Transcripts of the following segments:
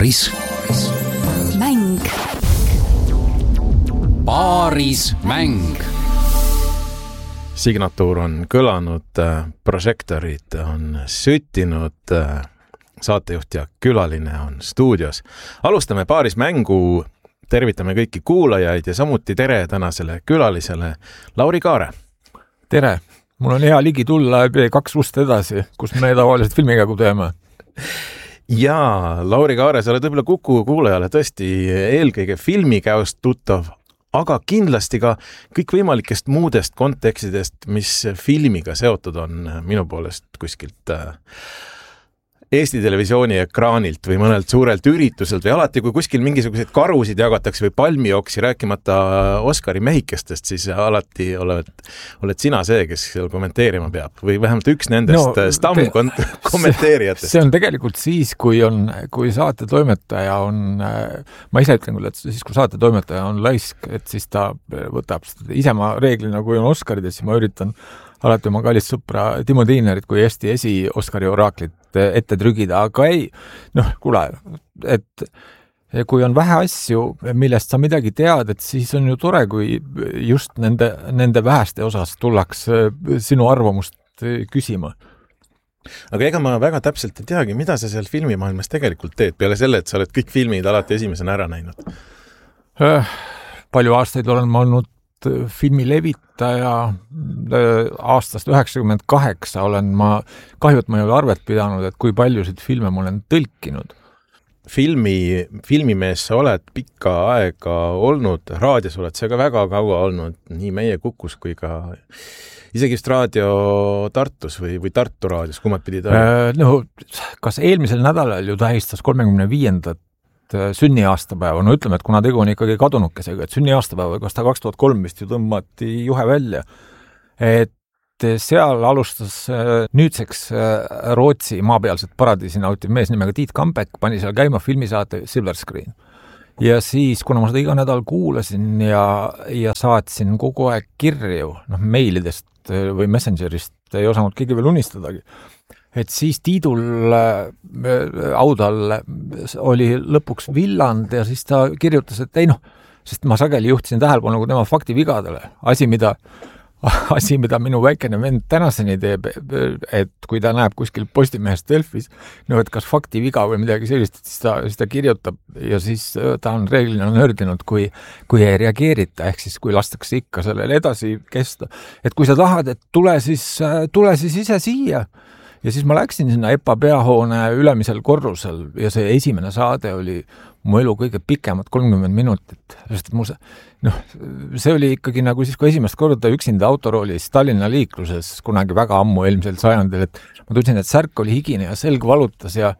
mäng. Paarismäng. Signatuur on kõlanud, prožektorid on süttinud, saatejuht ja külaline on stuudios. Alustame paarismängu, tervitame kõiki kuulajaid ja samuti tere tänasele külalisele Lauri Kaare. Tere, mul on hea ligi tulla 2 ust edasi, kus me tavaliselt filmikägu teeme. Jaa, Lauri Kaare, sa oled võib-olla Kuku kuulajale tõesti eelkõige filmikäost tuttav, aga kindlasti ka kõikvõimalikest muudest kontekstidest, mis filmiga seotud on minu poolest kuskilt Eesti televisiooni ekraanilt või mõnelt suurelt ürituselt või alati, kui kuskil mingisuguseid karusid jagatakse või palmijooksi, rääkimata Oscari mehikestest, siis alati oled sina see, kes seal kommenteerima peab või vähemalt üks nendest kommenteerijatest. See on tegelikult siis, kui saatetoimetaja on, ma ise ütlen küll, et siis kui saatetoimetaja on laisk, et siis ta võtab ise ma reeglina, kui on Oscarid, siis ma üritan alati oma kallist sõpra Timo Tiinerit kui Eesti Oscari oraaklit ette trügida, aga ei, kuule, et kui on vähe asju, millest sa midagi tead, et siis on ju tore, kui just nende väheste osas tullaks sinu arvamust küsima. Aga ega ma väga täpselt ei teagi, mida sa seal filmimaailmas tegelikult teed, peale selle, et sa oled kõik filmid alati esimesena ära näinud? Palju aastaid olen ma olnud filmilevitaja, aastast 98 olen ma, kahju, et ma ei ole arvet pidanud, et kui paljusid filme ma olen tõlkinud. Filmimees sa oled pikka aega olnud, raadios oled sa ka väga kaua olnud, nii meie Kukus kui ka isegi just raadio Tartus või Tartu raadios, kummad pidid olla? Kas eelmisel nädalal ju tähistas 35. sünniaastapäeva, ütleme, et kuna tegu on ikkagi kadunukesega, et sünniaastapäeva, kas ta 2003 vist ju tõmmati juhe välja, et seal alustas nüüdseks Rootsi maapealset paradiisi nautiv mees nimega Tiit Kambek, pani seal käima filmisaate Silver Screen. Ja siis, kuna ma seda iga nädal kuulasin ja saatsin kogu aeg kirju, meilidest või Messengerist ei osanud keegi veel unistadagi, et siis Tiidul audal oli lõpuks Villand ja siis ta kirjutas, et sest ma sageli juhtisin tähelepanu tema faktivigadele. Asi, mida minu väikene vend tänaseni teeb, et kui ta näeb kuskil Postimehest Delfis, et kas faktiviga või midagi sellist, siis ta kirjutab ja siis ta on reeglina nördinud, kui ei reageerita, ehk siis kui lastakse ikka sellele edasi kesta. Et kui sa tahad, et tule siis ise siia. Ja siis ma läksin sinna EPA peahoone ülemisel korrusel ja see esimene saade oli mu elu kõige pikemat 30 minutit. Sest see oli ikkagi nagu siis, kui esimest korda üksinda autoroolis Tallinna liikluses kunagi väga ammu eelmisel sajandil, et ma tundsin, et särk oli higine ja selg valutas ja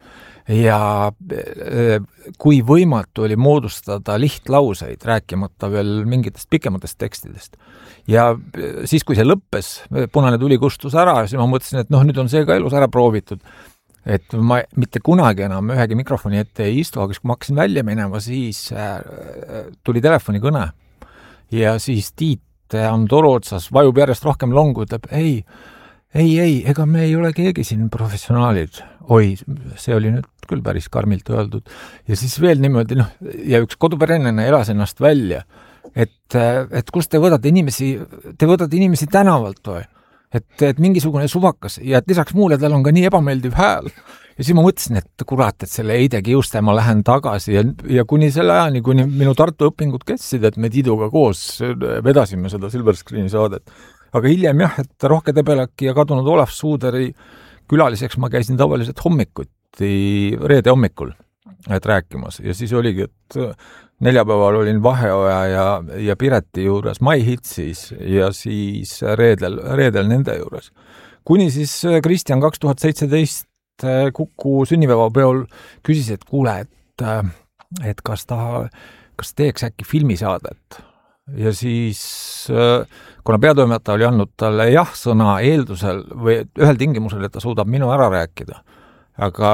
kui võimatu oli moodustada lihtlauseid, rääkimata veel mingitest pikematest tekstidest. Ja siis, kui see lõppes, punane tuli kustus ära, siis ma mõtlesin, et nüüd on see ka elus ära proovitud. Et ma mitte kunagi enam ühegi mikrofoni ette ei istu, aga kui ma hakkasin välja minema, siis tuli telefonikõne. Ja siis Tiit on toru otsas, vajub järjest rohkem longu, ütleb, ei, ega me ei ole keegi siin professionaalid. Oi, see oli nüüd küll päris karmilt öeldud. Ja siis veel niimoodi, ja üks koduperennene elas ennast välja, et kus te võtate inimesi tänavalt või? Et mingisugune suvakas ja et lisaks muule tal on ka nii ebameeldiv hääl. Ja siis ma mõtlesin, et kurat, et selle Eide Kiuste ma lähen tagasi ja kuni selle ajani, kuni minu Tartu õpingud kestsid, et me Tiiduga koos vedasime seda Silver Screeni saadet. Aga hiljem et Rohke Tebelaki ja kadunud Olaf Suuderi külaliseks ma käisin tavaliselt reede hommikul, et rääkimas. Ja siis oligi, et neljapäeval olin Vaheoja ja Pireti juures My Hitsis ja siis reedel nende juures. Kuni siis Kristjan 2017 Kuku sünnipäevapeol küsis, et kuule, et kas teeks äkki filmisaadet. Ja siis, kuna peatoimetaja oli andnud talle jah-sõna eeldusel või ühel tingimusel, et ta suudab minu ära rääkida. Aga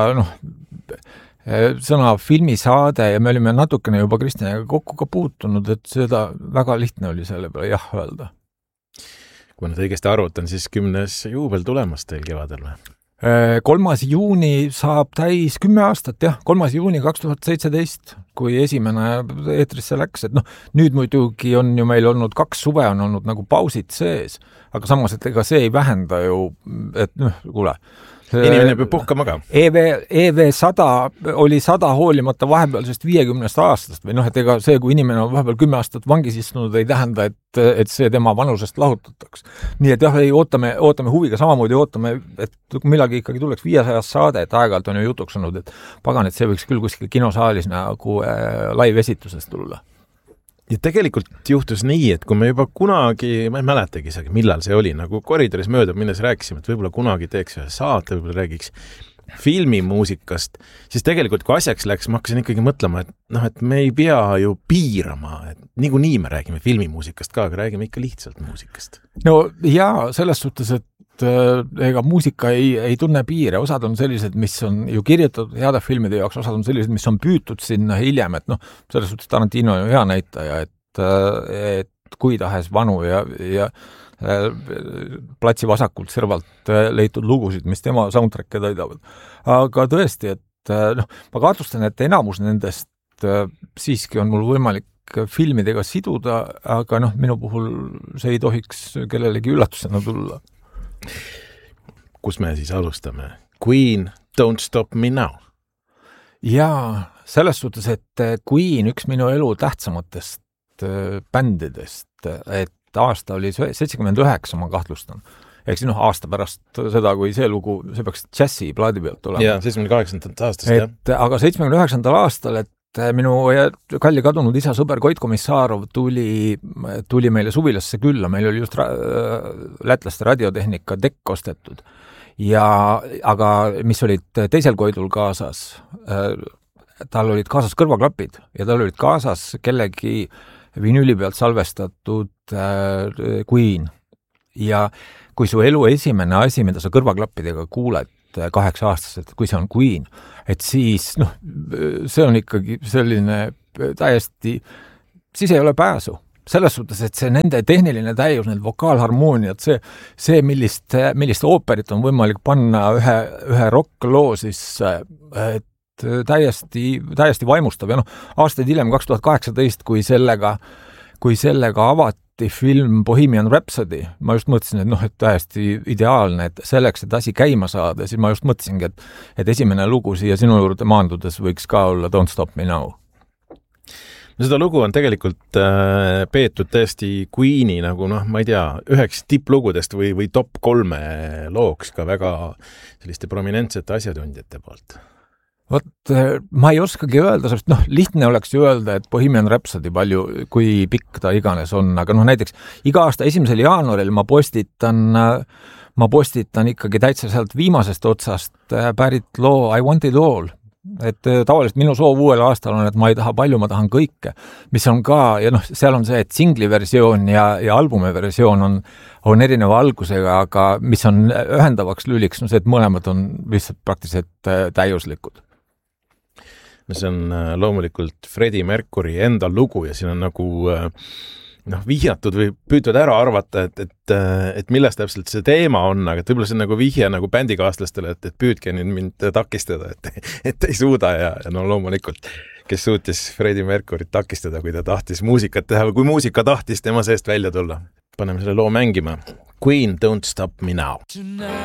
sõna filmisaade ja me olime natukene juba Kristjaniga kokku ka puutunud, et seda väga lihtne oli selle peale jah öelda. Kui nüüd õigesti arvutan, siis 10. juubel tulemas teil kevadel või? 3. juuni saab täis 10 aastat, jah, 3. juuni 2017, kui esimene eetrisse läks, et nüüd muidugi on ju meil olnud 2 suve on olnud nagu pausid sees, aga samas, et ega see ei vähenda ju, et kuule, inimene peab puhkama ka. EV100 oli 100 hoolimata vahepealsest 50 aastast või et ega see, kui inimene on vahepeal 10 aastat vangis istunud, ei tähenda, et see tema vanusest lahutatakse. Nii et jah, ootame huviga, samamoodi ootame, et millalgi ikkagi tuleks 500 saade, et aeg-ajalt on ju jutuks olnud, et pagan, et see võiks küll kuskil kinosaalis nagu live-esituses tulla. Ja tegelikult juhtus nii, et kui me juba kunagi, ma ei mäletagi isegi, millal see oli, nagu koridoris mööda minnes rääkisime, et võib-olla kunagi teeks ühe saate, võib-olla räägiks filmimuusikast, siis tegelikult kui asjaks läks, ma hakkasin ikkagi mõtlema, et me ei pea ju piirama, et niikuinii me räägime filmimuusikast ka, aga räägime ikka lihtsalt muusikast. No jaa, selles suhtes, et ega muusika ei tunne piire, osad on sellised, mis on ju kirjutatud heade filmide jaoks, osad on sellised, mis on püütud sinna hiljem, et selles suhtes Tarantino on ju hea näitaja, et kui tahes vanu ja platsi vasakult servalt leitud lugusid, mis tema soundtrack'e täidavad. Aga tõesti, et ma kahtlustan, et enamus nendest siiski on mul võimalik filmidega siduda, aga minu puhul see ei tohiks kellelegi üllatusena tulla. Kus me siis alustame? Queen, Don't Stop Me Now. Jaa, selles suhtes, et Queen üks minu elu tähtsamatest bändidest, et aasta oli 79, ma kahtlustan. Ehk siis aasta pärast seda, kui see lugu, see peaks Jazzy plaadi pealt olema. Jaa, 78. aastast, jah. Aga 79. aastal, et minu kalli kadunud isa sõber Koit Komissarov tuli meile suvilasse külla, meil oli just lätlaste radiotehnika dekk ostetud. Aga mis olid teisel Koidul kaasas, tal olid kaasas kõrvaklapid ja tal olid kaasas kellegi vinüüli pealt salvestatud Queen. Ja kui su elu esimene asi, mida sa kõrvaklappidega kuuled 8-aastaselt, kui see on Queen, et siis, see on ikkagi selline täiesti, siis ei ole pääsu. Selles suhtes, et see nende tehniline täius, need vokaalharmooniad, see millist ooperit on võimalik panna ühe rockloo sisse, et täiesti vaimustav. Ja aastaid hiljem 2018, kui sellega avati film Bohemian Rhapsody, ma just mõtlesin, et täiesti ideaalne, et selleks, et asi käima saada, siis ma just mõtlesingi, et esimene lugu siia sinu juurde maandudes võiks ka olla Don't Stop Me Now. No seda lugu on tegelikult peetud tõesti Queeni nagu, ma ei tea, üheks tipplugudest või top 3 looks ka väga selliste prominentsete asjatundjate poolt. Vot, ma ei oskagi öelda, sest lihtne oleks ju öelda, et Bohemian Rhapsody palju, kui pikk ta iganes on, aga näiteks iga aasta 1. jaanuaril ma postitan ikkagi täitsa sealt viimasest otsast pärit loo I Want It All. Et tavaliselt minu soov uuel aastal on, et ma ei taha palju, ma tahan kõike, mis on ka, ja seal on see, et singli versioon ja albumi versioon on erineva algusega, aga mis on ühendavaks lüliks, see, et mõlemad on lihtsalt praktiliselt täiuslikud. See on loomulikult Freddie Mercury enda lugu ja siin on nagu vihjatud või püütud ära arvata, et millest täpselt see teema on, aga võib-olla see on nagu vihje nagu bändikaaslastele, et püüdke nüüd mind takistada, et ei suuda ja loomulikult, kes suutis Freddie Mercuryt takistada, kui ta tahtis muusikat teha või kui muusika tahtis tema seest välja tulla. Paneme selle loo mängima. Queen, Don't Stop Me Now.